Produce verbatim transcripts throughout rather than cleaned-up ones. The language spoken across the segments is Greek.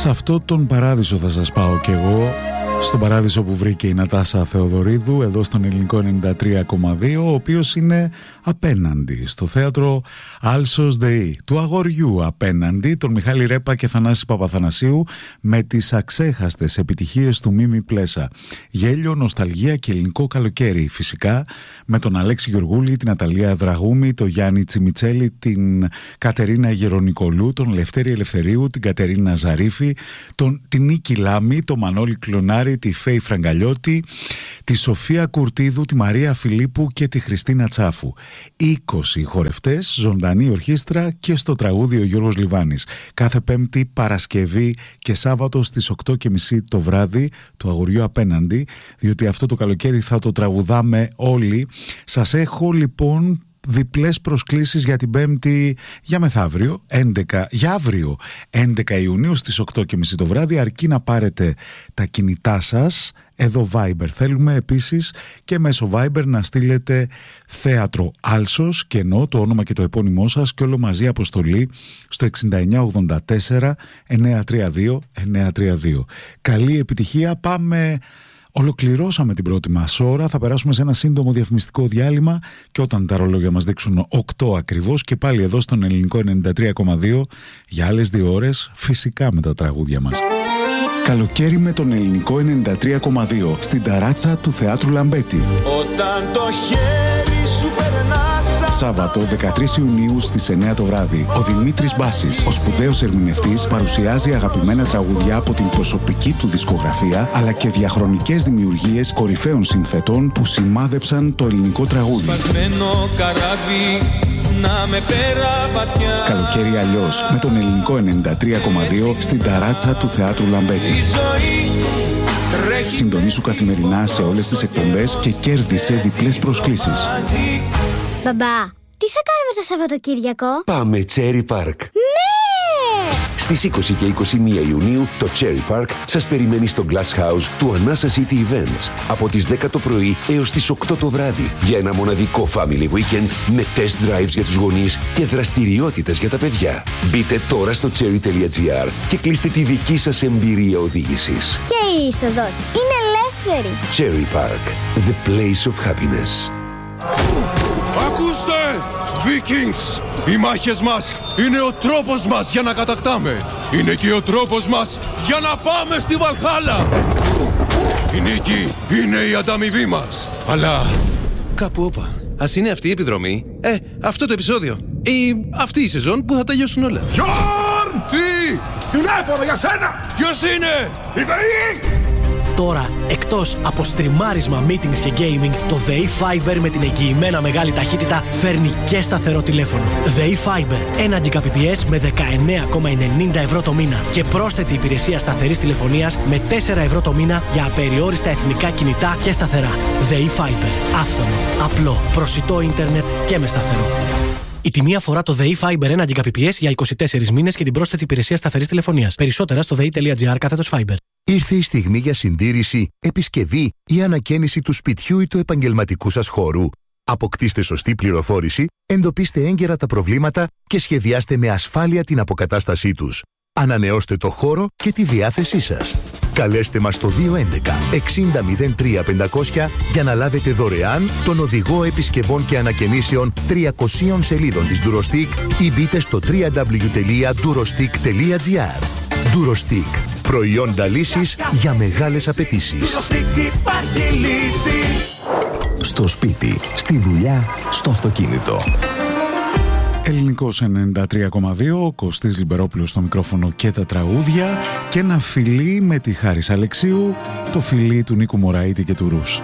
Σε αυτό τον παράδεισο θα σας πάω κι εγώ, στον παράδεισο που βρήκε η Νατάσα Θεοδωρίδου εδώ στον Ελληνικό ενενήντα τρία κόμμα δύο, ο οποίος είναι απέναντι στο θέατρο Άλσος ΔΕΗ, του αγοριού απέναντι, τον Μιχάλη Ρέπα και Θανάση Παπαθανασίου, με τις αξέχαστες επιτυχίες του Μίμη Πλέσα. Γέλιο, νοσταλγία και ελληνικό καλοκαίρι, φυσικά, με τον Αλέξη Γεωργούλη, την Αταλία Δραγούμη, τον Γιάννη Τσιμιτσέλη, την Κατερίνα Γερονικολού, τον Λευτέρη Ελευθερίου, την Κατερίνα Ζαρίφη, τον, την Νίκη Λάμη, τον Μανώλη Κλονάρη, τη Φέη Φραγκαλιώτη, τη Σοφία Κουρτίδου, τη Μαρία Φιλίππου και τη Χριστίνα Τσάφου. είκοσι χορευτές, ζωντανή ορχήστρα και στο τραγούδι ο Γιώργος Λιβάνης. Κάθε Πέμπτη, Παρασκευή και Σάββατο στις οκτώ και μισή το βράδυ του αγοριού απέναντι, διότι αυτό το καλοκαίρι θα το τραγουδάμε όλοι. Σας έχω λοιπόν διπλές προσκλήσεις για την Πέμπτη, για μεθαύριο, έντεκα, για αύριο, έντεκα Ιουνίου στις οκτώ και μισή το βράδυ, αρκεί να πάρετε τα κινητά σας. Εδώ Viber θέλουμε επίσης και μέσω Viber να στείλετε θέατρο Άλσος και ενώ το όνομα και το επώνυμό σας και όλο μαζί αποστολή στο εξήντα εννιά ογδόντα τέσσερα εννιακόσια τριάντα δύο εννιακόσια τριάντα δύο. Καλή επιτυχία, πάμε. Ολοκληρώσαμε την πρώτη μας ώρα, θα περάσουμε σε ένα σύντομο διαφημιστικό διάλειμμα και όταν τα ρολόγια μας δείξουν οκτώ ακριβώς και πάλι εδώ στον Ελληνικό ενενήντα τρία κόμμα δύο για άλλες δύο ώρες, φυσικά με τα τραγούδια μας. Καλοκαίρι με τον Ελληνικό ενενήντα τρία κόμμα δύο στην ταράτσα του Θεάτρου Λαμπέτη. Όταν το χέρι σου περνά. Σάββατο δεκατρείς Ιουνίου στις εννιά το βράδυ. Ο Δημήτρης Μπάσης, ο σπουδαίος ερμηνευτής, παρουσιάζει αγαπημένα τραγουδιά από την προσωπική του δισκογραφία αλλά και διαχρονικές δημιουργίες κορυφαίων συνθετών που σημάδεψαν το ελληνικό τραγούδι. Καράβι, να με πέρα βαθιά. Καλοκαίρι αλλιώς με τον Ελληνικό ενενήντα τρία κόμμα δύο στην ταράτσα του Θεάτρου Λαμπέτη. Συντονίσου καθημερινά σε όλες τις εκπομπές και κέρδισε διπλές προσκλήσεις. Μπαμπά, τι θα κάνουμε το Σαββατοκύριακο? Πάμε Cherry Park. Ναι! Στις είκοσι και είκοσι μία Ιουνίου το Cherry Park σας περιμένει στο Glass House του Anasa City Events από τις δέκα το πρωί έως τις οκτώ το βράδυ για ένα μοναδικό family weekend με test drives για τους γονείς και δραστηριότητες για τα παιδιά. Μπείτε τώρα στο cherry τελεία gr και κλείστε τη δική σας εμπειρία οδήγησης. Και η είσοδος είναι ελεύθερη. Cherry Park, the place of happiness. Ακούστε! Vikings! Οι μάχες μας είναι ο τρόπος μας για να κατακτάμε. Είναι και ο τρόπος μας για να πάμε στη Βαλχάλα. Η νίκη είναι η ανταμοιβή μας. Αλλά κάπου όπα. Ας είναι αυτή η επιδρομή, ε, αυτό το επεισόδιο ή αυτή η σεζόν που θα τελειώσουν όλα. Γιόρν! Τι! Τηλέφωνο για σένα! Ποιος είναι? Η ΔΕΗ! Τώρα, εκτός από στριμάρισμα, meetings και gaming, το ΔΕΗ Fiber με την εγγυημένα μεγάλη ταχύτητα φέρνει και σταθερό τηλέφωνο. ΔΕΗ Fiber, ένα Gbps με δεκαεννέα κόμμα ενενήντα ευρώ το μήνα και πρόσθετη υπηρεσία σταθερής τηλεφωνίας με τέσσερα ευρώ το μήνα για απεριόριστα εθνικά κινητά και σταθερά. ΔΕΗ Fiber, άφθονο, απλό, προσιτό ίντερνετ και με σταθερό. Η τιμή αφορά το ΔΕΗ Fiber ένα Gbps για είκοσι τέσσερις μήνες και την πρόσθετη υπηρεσία σταθερής τηλεφωνίας. Περισσότερα στο δei.gr κάθετος Fiber. Ήρθε η στιγμή για συντήρηση, επισκευή ή ανακαίνιση του σπιτιού ή του επαγγελματικού σας χώρου. Αποκτήστε σωστή πληροφόρηση, εντοπίστε έγκαιρα τα προβλήματα και σχεδιάστε με ασφάλεια την αποκατάστασή τους. Ανανεώστε το χώρο και τη διάθεσή σας. Καλέστε μας στο δύο έντεκα εξήντα μηδέν τρία πεντακόσια για να λάβετε δωρεάν τον οδηγό επισκευών και ανακαινήσεων τριακοσίων σελίδων της Durostic ή μπείτε στο double-u double-u double-u τελεία durostic τελεία gr. Durostic. Προϊόντα λύσης για μεγάλες απαιτήσεις. Στο σπίτι, στη δουλειά, στο αυτοκίνητο. Ελληνικός ενενήντα τρία κόμμα δύο, Κωστής Λιμπερόπουλος στο μικρόφωνο και τα τραγούδια και ένα φιλί με τη Χάρης Αλεξίου, το φιλί του Νίκου Μωραήτη και του Ρους.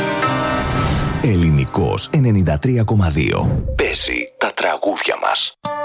Ελληνικός ενενήντα τρία κόμμα δύο. Παίζει τα τραγούδια μας.